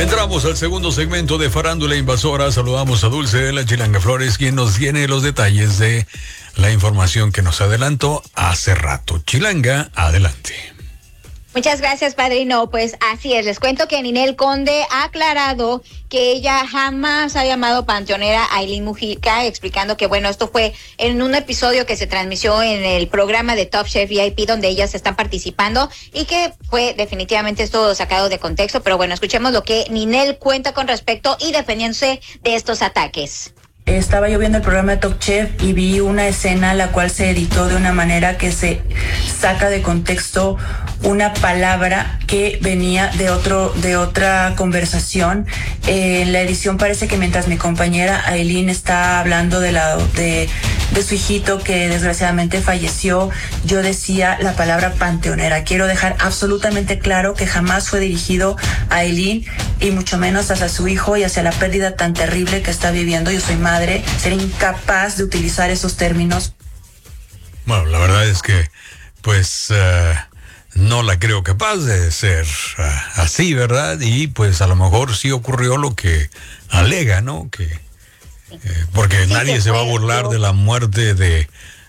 Entramos al segundo segmento de Farándula Invasora. Saludamos a Dulce de la Chilanga Flores, quien nos tiene los detalles de la información que nos adelantó hace rato. Chilanga, adelante. Muchas gracias, padrino. Pues así es, les cuento que Ninel Conde ha aclarado que ella jamás ha llamado panteonera a Aylin Mujica, explicando que, bueno, esto fue en un episodio que se transmitió en el programa de Top Chef VIP, donde ellas están participando, y que fue definitivamente esto sacado de contexto. Pero bueno, escuchemos lo que Ninel cuenta con respecto y defendiéndose de estos ataques. Estaba yo viendo el programa de Top Chef y vi una escena la cual se editó de una manera que se saca de contexto una palabra que venía de otra conversación. En la edición parece que mientras mi compañera Aylin está hablando de su hijito que desgraciadamente falleció, yo decía la palabra panteonera. Quiero dejar absolutamente claro que jamás fue dirigido a Aylin y mucho menos hacia su hijo y hacia la pérdida tan terrible que está viviendo. Yo soy madre, seré incapaz de utilizar esos términos. Bueno, la verdad es que, pues, no la creo capaz de ser así, ¿verdad? Y pues a lo mejor sí ocurrió lo que alega, ¿no? Que porque sí, nadie se va a burlar de la muerte de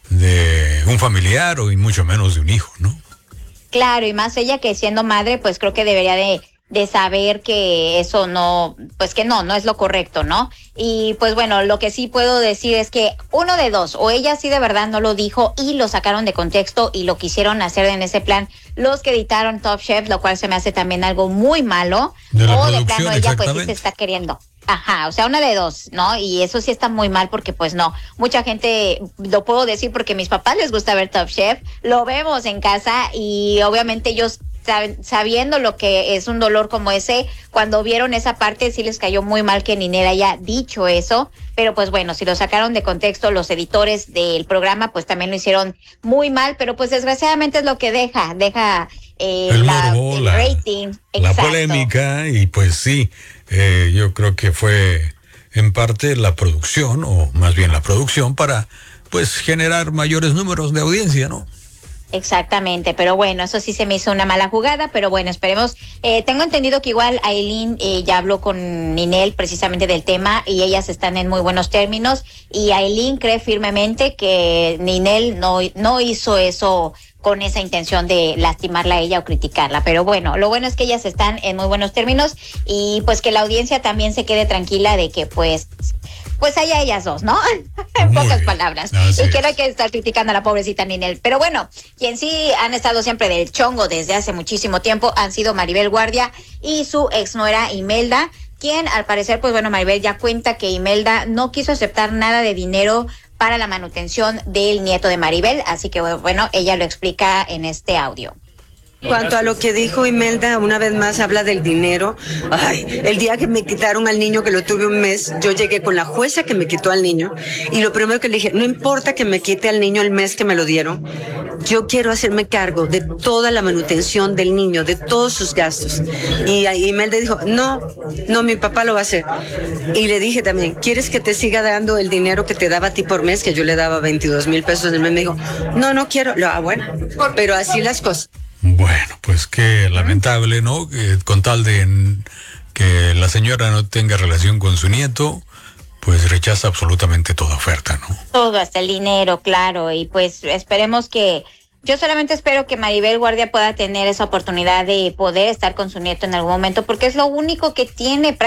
un familiar y mucho menos de un hijo, ¿no? Claro, y más ella que siendo madre, pues creo que debería de saber que eso no, pues que no es lo correcto, ¿no? Y pues bueno, lo que sí puedo decir es que uno de dos, o ella sí de verdad no lo dijo y lo sacaron de contexto y lo quisieron hacer en ese plan los que editaron Top Chef, lo cual se me hace también algo muy malo, o de plano ella pues sí se está queriendo. Ajá, o sea, una de dos, ¿no? Y eso sí está muy mal porque pues no, mucha gente, lo puedo decir porque a mis papás les gusta ver Top Chef, lo vemos en casa y obviamente ellos sabiendo lo que es un dolor como ese, cuando vieron esa parte sí les cayó muy mal que Ninel haya dicho eso, pero pues bueno, si lo sacaron de contexto los editores del programa, pues también lo hicieron muy mal, pero pues desgraciadamente es lo que deja el morbo, el rating, la polémica, y pues sí, yo creo que fue en parte la producción, o más bien la producción, para pues generar mayores números de audiencia, ¿no? Exactamente, pero bueno, eso sí se me hizo una mala jugada, pero bueno, esperemos. Tengo entendido que igual Aylin ya habló con Ninel precisamente del tema y ellas están en muy buenos términos y Aylin cree firmemente que Ninel no hizo eso con esa intención de lastimarla a ella o criticarla, pero bueno, lo bueno es que ellas están en muy buenos términos y pues que la audiencia también se quede tranquila de que pues haya ellas dos, ¿no? En pocas palabras. Y que no hay que estar criticando a la pobrecita Ninel. Pero bueno, quien sí han estado siempre del chongo desde hace muchísimo tiempo han sido Maribel Guardia y su exnuera Imelda, quien al parecer, pues bueno, Maribel ya cuenta que Imelda no quiso aceptar nada de dinero para la manutención del nieto de Maribel, así que bueno, ella lo explica en este audio. Cuanto a lo que dijo Imelda, una vez más habla del dinero. Ay, el día que me quitaron al niño, que lo tuve un mes, yo llegué con la jueza que me quitó al niño y lo primero que le dije, no importa que me quite al niño el mes que me lo dieron, yo quiero hacerme cargo de toda la manutención del niño, de todos sus gastos. Y Imelda dijo, no, mi papá lo va a hacer. Y le dije también, ¿quieres que te siga dando el dinero que te daba a ti por mes? Que yo le daba 22,000 pesos al mes. Me dijo, no quiero. Bueno, pero así las cosas. Bueno, pues qué lamentable, ¿no? Con tal de que la señora no tenga relación con su nieto, pues rechaza absolutamente toda oferta, ¿no? Todo, hasta el dinero, claro, y pues esperemos que, yo solamente espero que Maribel Guardia pueda tener esa oportunidad de poder estar con su nieto en algún momento, porque es lo único que tiene